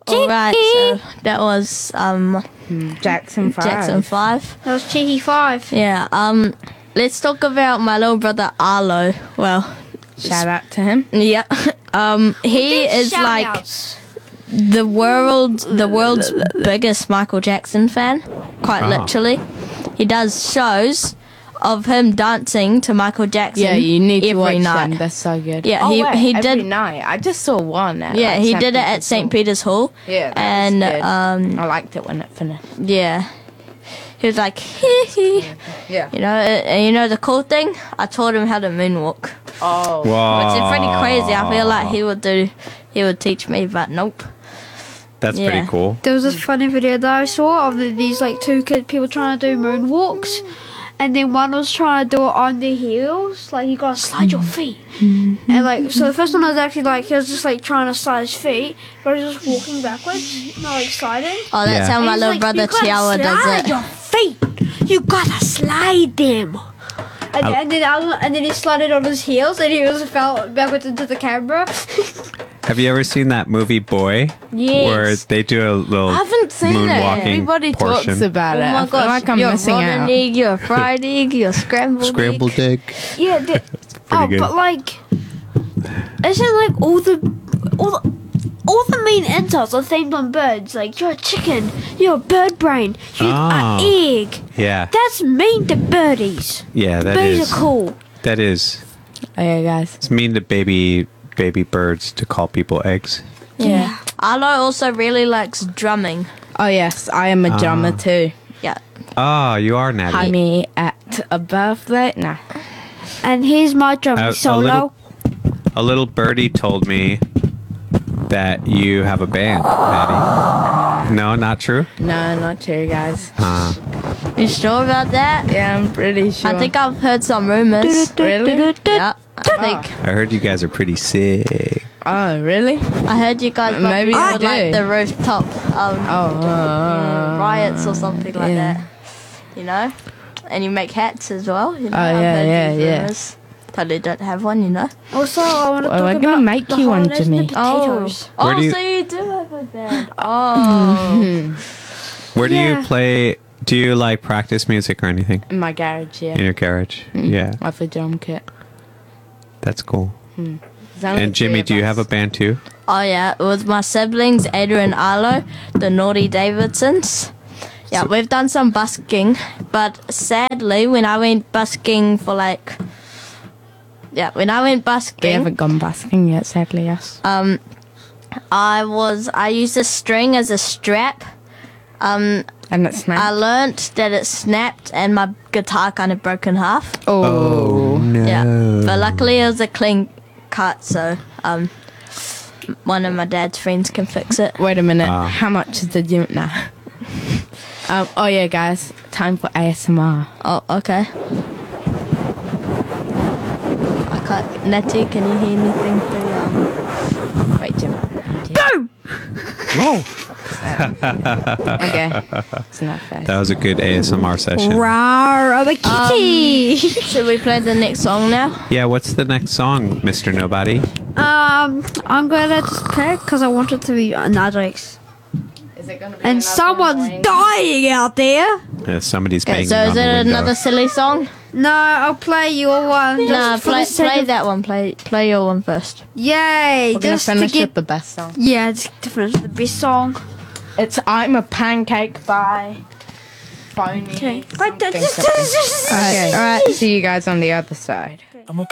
Alright, so that was Jackson 5. Jackson 5. That was Cheeky 5. Yeah, let's talk about my little brother Arlo. Well, Shout out to him. yeah. He is like Shout-outs. the world's biggest Michael Jackson fan, quite literally. He does shows of him dancing to Michael Jackson. Yeah, you need to watch every night. them. They're so good. Yeah, oh, he every did. night. I just saw one. Yeah, he did it at St. Peter's Hall. Yeah, that and was good. I liked it when it finished. yeah, he was like, hee hee. Yeah. You know the cool thing? I taught him how to moonwalk. Oh. Which is pretty crazy. I feel like he would teach me, but nope. That's Yeah. pretty cool. There was this funny video that I saw of these like two people trying to do moonwalks, and then one was trying to do it on their heels, like you gotta slide your feet, and like so the first one was actually like he was just like trying to slide his feet, but he was just walking backwards, not like sliding. Oh, that's Yeah. how my And he's little like, brother "You gotta Chihuahua does slide it. your feet. You gotta slide them. And then he slid on his heels, and he was fell backwards into the camera. Have you ever seen that movie Boy? Yes. Where they do a little I haven't seen it. moonwalking Everybody portion. talks about Oh it. my I feel gosh, like I'm you're missing rotten out. egg, you're fried egg, you're scrambled Scrambled egg. egg. Yeah, good. but like, isn't like all the main insults are themed on birds? Like you're a chicken, you're a bird brain, you're an Oh. egg. Yeah. That's mean to birdies. Yeah, that Birdies is. are cool. That is. Okay, guys. It's mean to baby birds to call people eggs. Yeah. Arlo also really likes drumming. Oh, yes. I am a drummer too. Yeah. Oh, you are Natty. Hi me at a birthday. Nah. And here's my drumming A solo. little birdie told me that you have a band, Natty. No, not true? No, not true, guys. You sure about that? Yeah, I'm pretty sure. I think I've heard some rumors. Really? Yeah. I think I heard you guys are pretty sick. Oh, really? I heard you guys Maybe I would like do. the rooftop Oh. riots or something like Yeah. that. You know? And you make hats as well. You know? Oh, I've yeah, heard yeah, these yeah. rumors. Totally don't have one, you know? Also, I want to Well, talk we're gonna about make the you one, holidays and Jimmy. the potatoes. Where do you- so you do have a band. Oh. Where do you Yeah. play? Do you like practice music or anything In my garage, yeah. in your garage? Yeah, I have a drum kit. that's cool. There's only And Jimmy, three do you of have a us. band too? Oh yeah, with my siblings, Ada and Arlo, the Naughty Davidsons. Yeah, we've done some busking, but sadly, when I went busking for like, when I went We busking, haven't gone busking yet, sadly, yes. I used a string as a strap. And it's I now. learnt that it snapped and my guitar kind of broke in half. Oh. no! Yeah, but luckily it was a clean cut, so one of my dad's friends can fix it. Wait a minute. Ah. How much is the unit now? Oh, yeah, guys. Time for ASMR. Oh, okay. I can't. Nettie, can you hear anything through Wait, Jim. Whoa! Okay. It's not fair. That was a good ASMR session. Rawr, I'm a kitty. Should we play the next song now? Yeah, what's the next song, Mr. Nobody? I'm gonna just pick because I want it to be Nadrix. Is it gonna be And someone's dying out there. Somebody's Okay, banging so on is the it window. another silly song? No, I'll play your one. Nah, just for the sake play of- that one. Play your one first. Yay! We're gonna Just to finish get with the best song. just to finish the best song. It's I'm a Pancake by Phony. Okay. something, something. Okay, alright. See you guys on the other side.